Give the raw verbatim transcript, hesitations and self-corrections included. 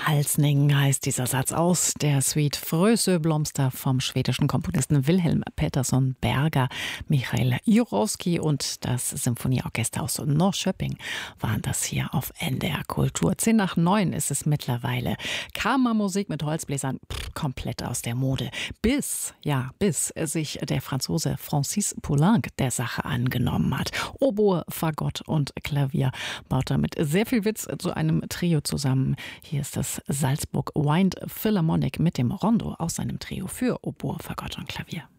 Halsning heißt dieser Satz aus der Suite Frösö Blomster vom schwedischen Komponisten Wilhelm Pettersson Berger. Michael Jurowski und das Symphonieorchester aus Norrköping waren das hier auf N D R Kultur. Zehn nach neun ist es mittlerweile. Kammermusik mit Holzbläsern pff, komplett aus der Mode. Bis, ja, bis sich der Franzose Francis Poulenc der Sache angenommen hat. Oboe, Fagott und Klavier baut er mit sehr viel Witz zu einem Trio zusammen. Hier ist das Salzburg Wind Philharmonic mit dem Rondo aus seinem Trio für Oboe, Fagott und Klavier.